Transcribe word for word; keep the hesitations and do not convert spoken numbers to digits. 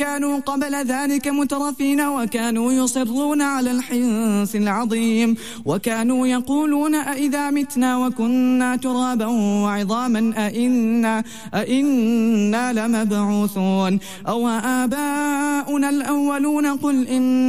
كانوا قبل ذلك مترفين وكانوا يصرون على الحنث العظيم وكانوا يقولون أئذا متنا وكنا ترابا وعظاما أئنا, أئنا لمبعوثون أو آباؤنا الأولون قل إن